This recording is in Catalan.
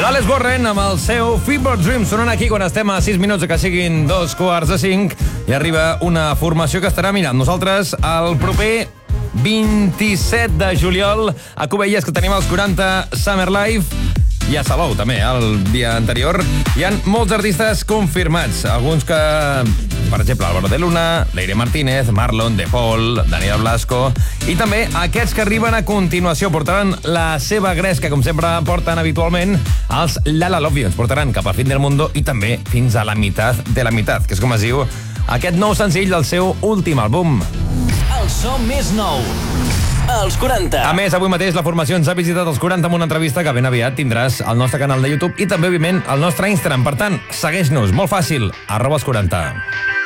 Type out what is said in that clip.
Alex Warren amb el seu Fever Dream sonant aquí quan estem a 6 minuts que siguin 2:45 i arriba una formació que estarà mirant nosaltres el proper 27 de juliol a Cubelles, que tenim els 40 Summer Live, i a Salou també, el dia anterior. Hi ha molts artistes confirmats, alguns que, per exemple, Álvaro de Luna, Leire Martínez, Marlon, De Paul, Daniel Blasco, i també aquests que arriben a continuació. Portaran la seva gresca, com sempre porten habitualment, els La La Love You. Ens portaran cap al fin del mundo i també fins a la meitat de la meitat, que és com es diu aquest nou senzill del seu últim àlbum. El so més nou, els 40. A més, avui mateix la formació ens ha visitat els 40 amb una entrevista que ben aviat tindràs al nostre canal de YouTube i també, òbviament, al nostre Instagram. Per tant, segueix-nos, molt fàcil, @els 40.